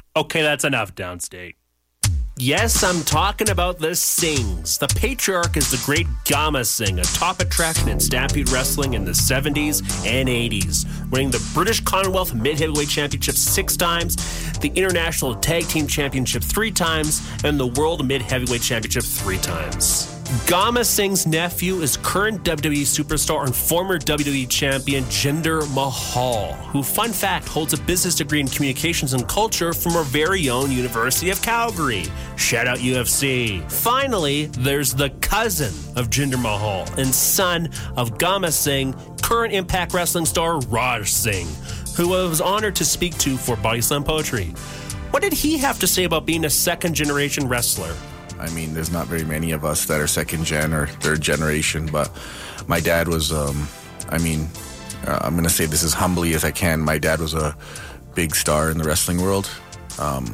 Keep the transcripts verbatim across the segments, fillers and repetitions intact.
Okay, that's enough, Downstate. Yes, I'm talking about the Singhs. The patriarch is the great Gama Singh, a top attraction in Stampede Wrestling in the seventies and eighties, winning the British Commonwealth Mid-Heavyweight Championship six times, the International Tag Team Championship three times, and the World Mid-Heavyweight Championship three times. Gama Singh's nephew is current W W E superstar and former W W E champion Jinder Mahal, who, fun fact, holds a business degree in communications and culture from our very own University of Calgary. Shout out U F C. Finally, there's the cousin of Jinder Mahal and son of Gama Singh, current Impact Wrestling star Raj Singh, who I was honored to speak to for Body Slam Poetry. What did he have to say about being a second-generation wrestler? I mean, there's not very many of us that are second gen or third generation, but my dad was, um, I mean, uh, I'm going to say this as humbly as I can. My dad was a big star in the wrestling world. Um,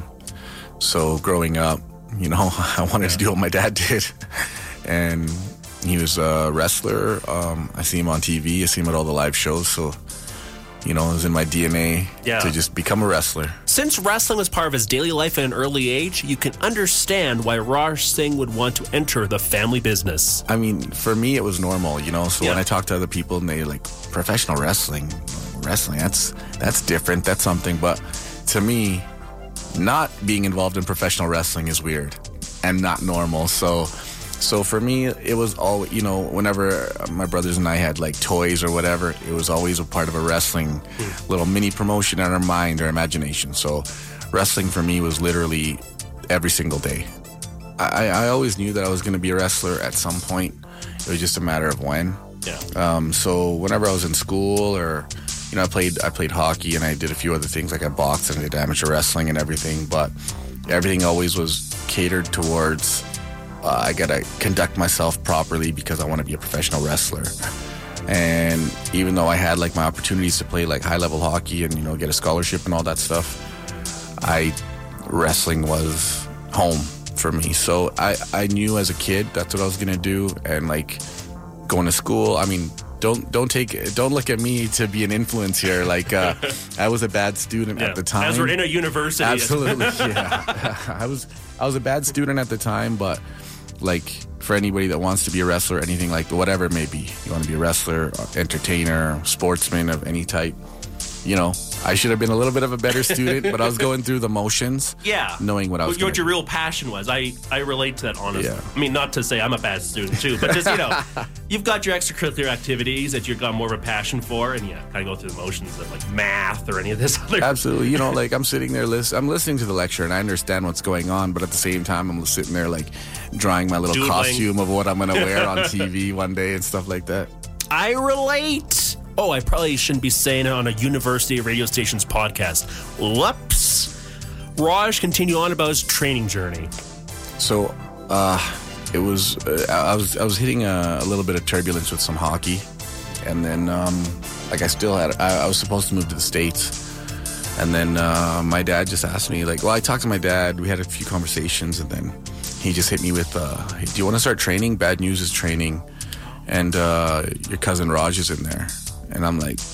so growing up, you know, I wanted to do what my dad did. And he was a wrestler. Um, I see him on T V. I see him at all the live shows. So, you know, it was in my D N A yeah. to just become a wrestler. Since wrestling was part of his daily life at an early age, you can understand why Raj Singh would want to enter the family business. I mean, for me, it was normal, you know? So yeah. when I talk to other people and they like, professional wrestling, wrestling, that's that's different, that's something. But to me, not being involved in professional wrestling is weird and not normal. So... So for me, it was all, you know, whenever my brothers and I had like toys or whatever, it was always a part of a wrestling mm. little mini promotion in our mind or imagination. So wrestling for me was literally every single day. I, I always knew that I was going to be a wrestler at some point. It was just a matter of when. Yeah. Um, so whenever I was in school or, you know, I played I played hockey and I did a few other things, like I boxed and I did amateur wrestling and everything. But everything always was catered towards... Uh, I got to conduct myself properly because I want to be a professional wrestler. And even though I had like my opportunities to play like high level hockey and, you know, get a scholarship and all that stuff, I wrestling was home for me. So I, I knew as a kid that's what I was going to do. And like going to school, I mean, don't don't take don't look at me to be an influence here. Like uh, I was a bad student yeah. at the time. As we're in a university. Absolutely, yeah. I was I was a bad student at the time, but like for anybody that wants to be a wrestler, anything like whatever it may be, you want to be a wrestler, entertainer, sportsman of any type, you know, I should have been a little bit of a better student, but I was going through the motions, yeah, knowing what I was. What, what your real passion was. I, I relate to that honestly. Yeah. I mean, not to say I'm a bad student too, but just, you know, you've got your extracurricular activities that you've got more of a passion for, and yeah, kind of go through the motions of like math or any of this other. Absolutely, you know, like I'm sitting there, list- I'm listening to the lecture, and I understand what's going on, but at the same time, I'm sitting there like drawing my little Doodling. costume of what I'm going to wear on T V one day and stuff like that. I relate. Oh, I probably shouldn't be saying it on a university radio station's podcast. Whoops. Raj continued on about his training journey. So, uh, it was uh, I was I was hitting a, a little bit of turbulence with some hockey, and then um, like I still had I, I was supposed to move to the States, and then uh, my dad just asked me like, well, I talked to my dad, we had a few conversations, and then he just hit me with, uh, hey, do you want to start training? Bad News is training, and uh, your cousin Raj is in there. And I'm like,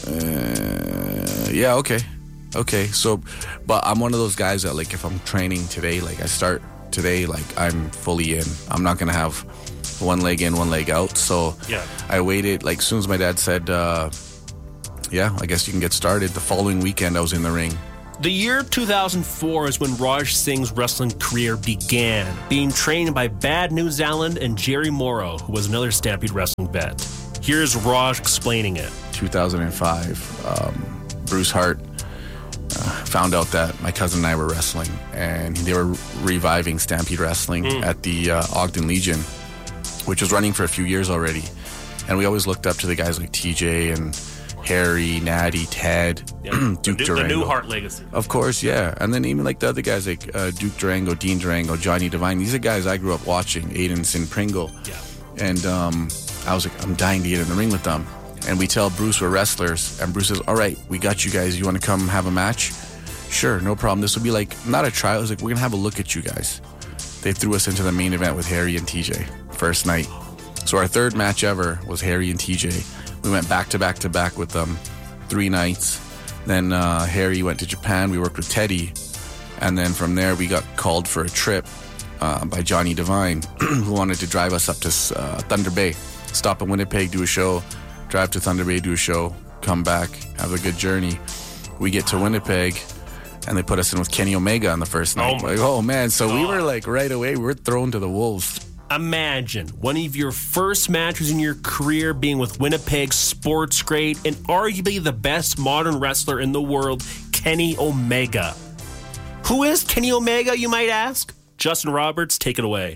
uh, yeah, okay. Okay. So, but I'm one of those guys that, like, if I'm training today, like, I start today, like, I'm fully in. I'm not going to have one leg in, one leg out. So, yeah. I waited, like, as soon as my dad said, uh, yeah, I guess you can get started. The following weekend, I was in the ring. The year two thousand four is when Raj Singh's wrestling career began, being trained by Bad New Zealand and Jerry Morrow, who was another Stampede Wrestling vet. Here's Raj explaining it. two thousand five, um, Bruce Hart uh, found out that my cousin and I were wrestling, and they were reviving Stampede Wrestling mm. at the uh, Ogden Legion, which was running for a few years already. And we always looked up to the guys like T J and Harry, Natty, Ted, yeah. Duke the, Durango. The new Hart legacy. Of course, yeah. And then even like the other guys like uh, Duke Durango, Dean Durango, Johnny Devine. These are guys I grew up watching, Aiden Sin Pringle. Yeah. And um, I was like, I'm dying to get in the ring with them. And we tell Bruce we're wrestlers. And Bruce says, all right, we got you guys. You want to come have a match? Sure, no problem. This will be like, not a trial. It was like, we're going to have a look at you guys. They threw us into the main event with Harry and T J, first night. So our third match ever was Harry and T J. We went back to back to back with them, three nights. Then uh, Harry went to Japan. We worked with Teddy. And then from there, we got called for a trip uh, by Johnny Devine, who wanted to drive us up to uh, Thunder Bay, stop in Winnipeg, do a show, drive to Thunder Bay, do a show, come back, have a good journey. We get to Winnipeg, and they put us in with Kenny Omega on the first night. Oh, like, oh man. So God. we were like, right away, we were thrown to the wolves. Imagine one of your first matches in your career being with Winnipeg sports great and arguably the best modern wrestler in the world, Kenny Omega. Who is Kenny Omega, you might ask? Justin Roberts, take it away.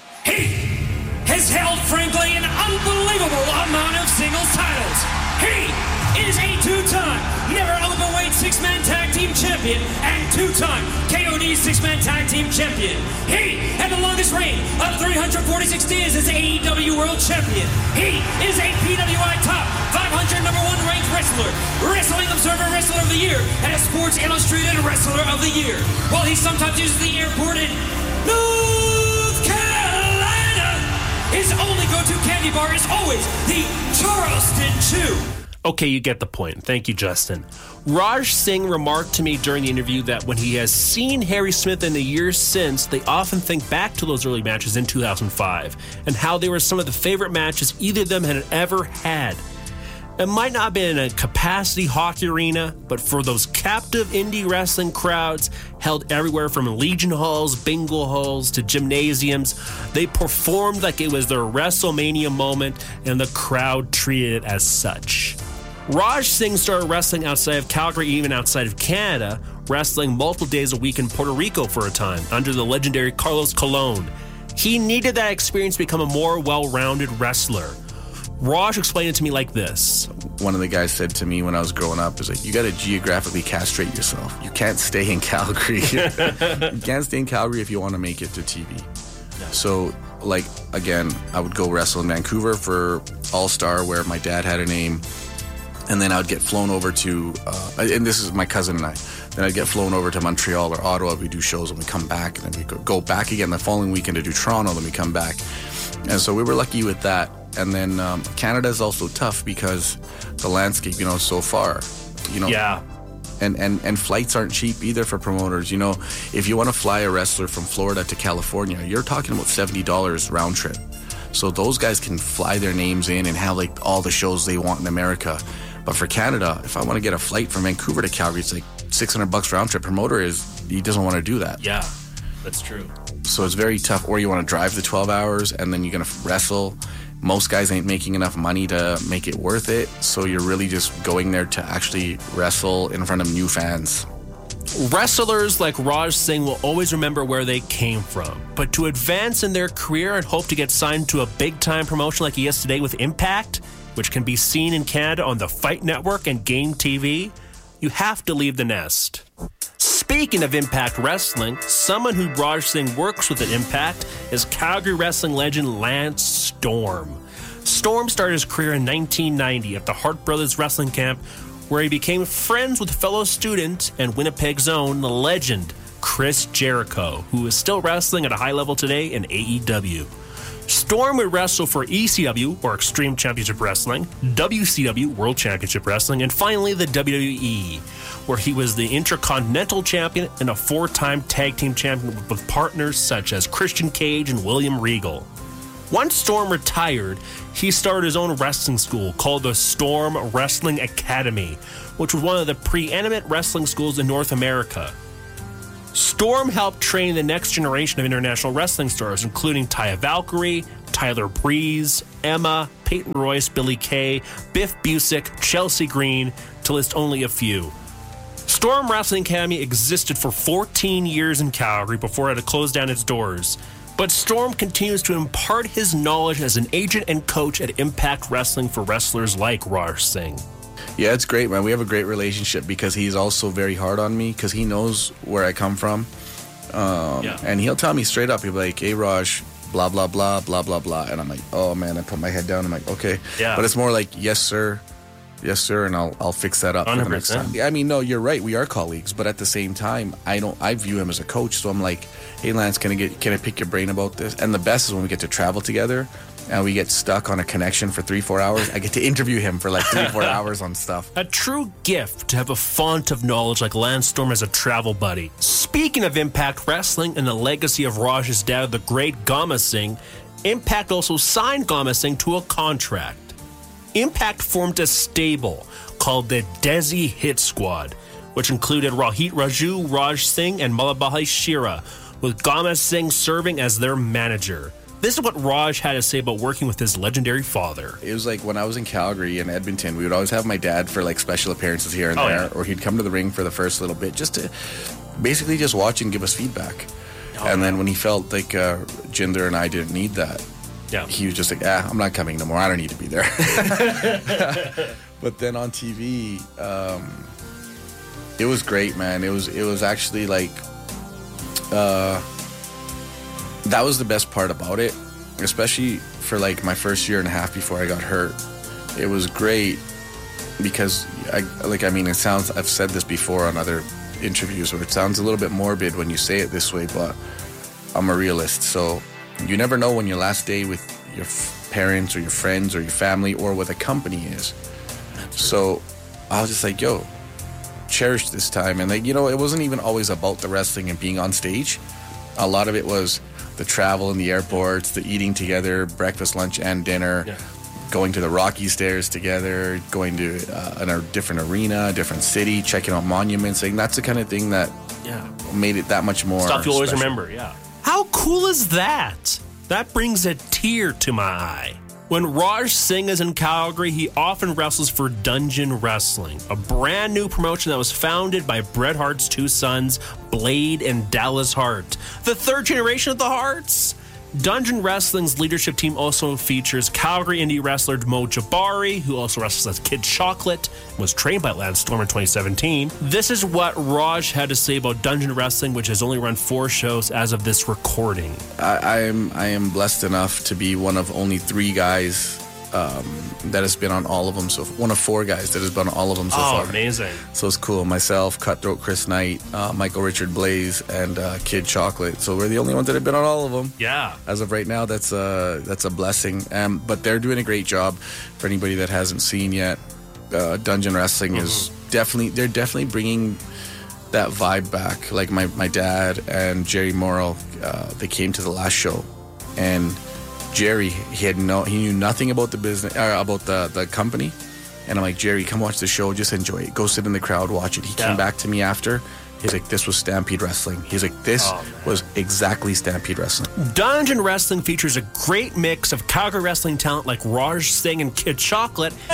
He has held, frankly, an unbelievable amount of singles titles. He is a two-time never openweight six-man tag team champion and two-time K O D six-man tag team champion. He had the longest reign of three hundred forty-six days as A E W World Champion. He is a P W I top five hundred number one ranked wrestler, Wrestling Observer Wrestler of the Year, and a Sports Illustrated Wrestler of the Year. While he sometimes uses the airport in North Carolina, his only go-to candy bar is always the Charleston Chew. Okay, you get the point. Thank you, Justin. Raj Singh remarked to me during the interview that when he has seen Harry Smith in the years since, they often think back to those early matches in two thousand five and how they were some of the favorite matches either of them had ever had. It might not have been in a capacity hockey arena, but for those captive indie wrestling crowds held everywhere from Legion halls, bingo halls, to gymnasiums, they performed like it was their WrestleMania moment, and the crowd treated it as such. Raj Singh started wrestling outside of Calgary, even outside of Canada, wrestling multiple days a week in Puerto Rico for a time, under the legendary Carlos Colon. He needed that experience to become a more well-rounded wrestler. Raj explained it to me like this. One of the guys said to me when I was growing up, is like, you got to geographically castrate yourself. You can't stay in Calgary. You can't stay in Calgary if you want to make it to T V. Yeah. So, like, again, I would go wrestle in Vancouver for All-Star, where my dad had a name. And then I would get flown over to, uh, and this is my cousin and I, then I'd get flown over to Montreal or Ottawa. We do shows and we come back, and then we go back again the following weekend to do Toronto, then we come back. And so we were lucky with that. And then um, Canada is also tough because the landscape, you know, is so far, you know. Yeah. And, and, and flights aren't cheap either for promoters. You know, if you want to fly a wrestler from Florida to California, you're talking about seventy dollars round trip. So those guys can fly their names in and have like all the shows they want in America. But for Canada, if I want to get a flight from Vancouver to Calgary, it's like six hundred bucks round trip. Promoter is, he doesn't want to do that. Yeah, that's true. So it's very tough. Or you want to drive the twelve hours and then you're going to wrestle. Most guys ain't making enough money to make it worth it. So you're really just going there to actually wrestle in front of new fans. Wrestlers like Raj Singh will always remember where they came from. But to advance in their career and hope to get signed to a big-time promotion like he is today with Impact, which can be seen in Canada on the Fight Network and Game T V, you have to leave the nest. Speaking of Impact Wrestling, someone who Raj Singh works with at Impact is Calgary wrestling legend Lance Storm. Storm started his career in nineteen ninety at the Hart Brothers Wrestling Camp, where he became friends with fellow student and Winnipeg's own legend, Chris Jericho, who is still wrestling at a high level today in A E W. Storm would wrestle for E C W, or Extreme Championship Wrestling, W C W, World Championship Wrestling, and finally the W W E, where he was the Intercontinental Champion and a four-time Tag Team Champion with partners such as Christian Cage and William Regal. Once Storm retired, he started his own wrestling school called the Storm Wrestling Academy, which was one of the preeminent wrestling schools in North America. Storm helped train the next generation of international wrestling stars, including Taya Valkyrie, Tyler Breeze, Emma, Peyton Royce, Billy Kay, Biff Busick, Chelsea Green, to list only a few. Storm Wrestling Academy existed for fourteen years in Calgary before it had to close down its doors. But Storm continues to impart his knowledge as an agent and coach at Impact Wrestling for wrestlers like Raj Singh. Yeah, it's great, man. We have a great relationship because he's also very hard on me because he knows where I come from. Um, yeah. And he'll tell me straight up. He'll be like, hey, Raj, blah, blah, blah, blah, blah, blah. And I'm like, oh, man, I put my head down. I'm like, okay. Yeah. But it's more like, yes, sir. Yes, sir. And I'll I'll fix that up for the next time. I mean, no, you're right. We are colleagues. But at the same time, I don't. I view him as a coach. So I'm like, hey, Lance, can I, get, can I pick your brain about this? And the best is when we get to travel together. And we get stuck on a connection for three, four hours. I get to interview him for like three, four hours on stuff. A true gift to have a font of knowledge like Lance Storm as a travel buddy. Speaking of Impact Wrestling and the legacy of Raj's dad, the great Gama Singh, Impact also signed Gama Singh to a contract. Impact formed a stable called the Desi Hit Squad, which included Rohit Raju, Raj Singh, and Malabhai Shira, with Gama Singh serving as their manager. This is what Raj had to say about working with his legendary father. It was like when I was in Calgary and Edmonton, we would always have my dad for like special appearances here and Oh, there, yeah. or he'd come to the ring for the first little bit just to basically just watch and give us feedback. Oh, and then yeah. when he felt like uh, Jinder and I didn't need that, Yeah. he was just like, ah, I'm not coming no more. I don't need to be there. But then on T V, um, it was great, man. It was it was actually like, uh, that was the best part about it, especially for like my first year and a half before I got hurt. It was great because, I like, I mean, it sounds, I've said this before on other interviews where it sounds a little bit morbid when you say it this way, but I'm a realist. So you never know when your last day with your f- parents or your friends or your family or with a company is. So I was just like, yo, cherish this time. And like, you know, it wasn't even always about the wrestling and being on stage. A lot of it was the travel in the airports, the eating together, breakfast, lunch, and dinner, Yeah. going to the Rocky Stairs together, going to uh, in a different arena, a different city, checking out monuments. Like, that's the kind of thing that Yeah. made it that much more Stuff you'll always special. remember, yeah. How cool is that? That brings a tear to my eye. When Raj Singh is in Calgary, he often wrestles for Dungeon Wrestling, a brand new promotion that was founded by Bret Hart's two sons, Blade and Dallas Hart, the third generation of the Harts. Dungeon Wrestling's leadership team also features Calgary indie wrestler Mo Jabari, who also wrestles as Kid Chocolate and was trained by Lance Storm in twenty seventeen. This is what Raj had to say about Dungeon Wrestling, which has only run four shows as of this recording. I, I am I am blessed enough to be one of only three guys um, that has been on all of them. So one of four guys that has been on all of them so Oh, far. amazing. So it's cool. Myself, Cutthroat Chris Knight, uh, Michael Richard Blaze, and uh, Kid Chocolate. So we're the only ones that have been on all of them. Yeah. As of right now, that's a that's a blessing. Um, but they're doing a great job. For anybody that hasn't seen yet, uh, Dungeon Wrestling Mm-hmm. is definitely they're definitely bringing that vibe back. Like my my dad and Jerry Morrow, uh, they came to the last show, and Jerry he had no he knew nothing about the business uh, about the the company. And I'm like, Jerry, come watch the show. Just enjoy it. Go sit in the crowd, watch it. He Yeah. came back to me after. He's like, this was Stampede Wrestling. He's like, this Oh, man. was exactly Stampede Wrestling. Dungeon Wrestling features a great mix of Calgary wrestling talent like Raj Singh and Kid Chocolate